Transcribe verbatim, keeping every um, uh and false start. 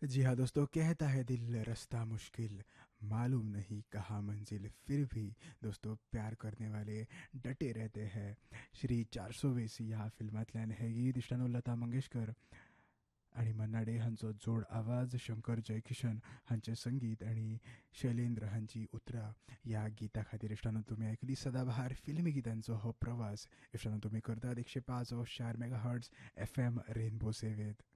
जी हाँ दोस्तों, कहता है दिल रास्ता मुश्किल, मालूम नहीं कहाँ मंजिल, फिर भी दोस्तों प्यार करने वाले डटे रहते हैं. श्री चारसो वीस ह्या फिल्मांतल्यान हे गीत इश्टानो लता मंगेशकर आणि मन्ना डे हांचो जोड आवाज, शंकर जयकिशन हांचे संगीत आणि शैलेंद्र हांची उतरां ह्या गिता खातीर इश्टानो तुमी आयकली सदाबहार फिल्मी गितांचो हो प्रवास इश्टानो तुमी करतात एकशे पांच चार mega hertz F M rainbow सेवेत.